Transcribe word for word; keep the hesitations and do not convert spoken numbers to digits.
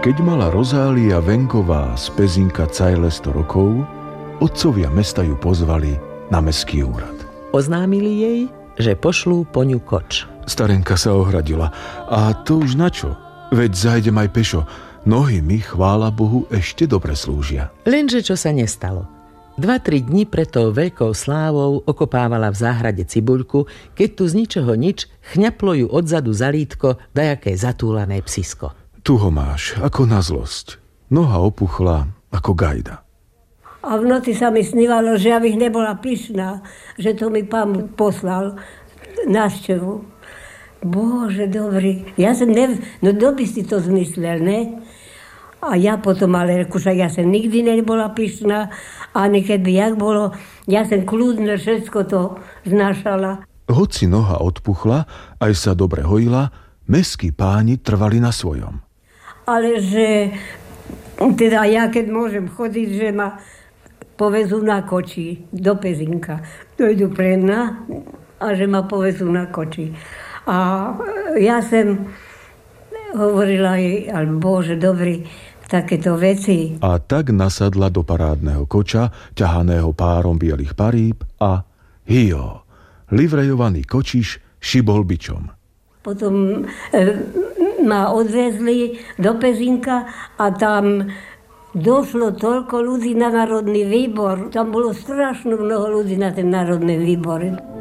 Keď mala Rozália Venková z Pezinka cajle sto rokov, otcovia mesta ju pozvali na mestský úrad. Oznámili jej, že pošlú po ňu koč. Starenka sa ohradila. A to už na čo? Veď zajdem aj pešo. Nohy mi, chvála Bohu, ešte dobre slúžia. Lenže čo sa nestalo? Dva, tri dni pred tou veľkou slávou okopávala v záhrade cibuľku, keď tu z ničoho nič chňaplo ju odzadu za lítko dajaké zatúlané psisko. Tu ho máš, ako na zlosť. Noha opuchla ako gajda. A v noci sa mi snívalo, že ja bych nebola pyšná, že to mi pán poslal návštevu. Bože, dobrý. Ja som nev... No kto by si to zmyslel, ne? A ja potom, ale však ja som nikdy nebola pyšná, ani keď by jak bolo, ja som kľudne všetko to znášala. Hoci noha odpuchla, aj sa dobre hojila, mestskí páni trvali na svojom. Ale že, teda ja keď môžem chodiť, že ma povezú na koči do Pezinka. Dojdu pre mňa a že ma povezú na koči. A ja som hovorila jej, ale Bože, dobrý, takéto veci. A tak nasadla do parádneho koča, ťahaného párom bielých paríb a hio, livrejovaný kočiš šibol bičom. Potom e, ma odvezli do Pezinka a tam došlo toľko ľudí na Národný výbor. Tam bolo strašno mnoho ľudí na ten Národný výbor.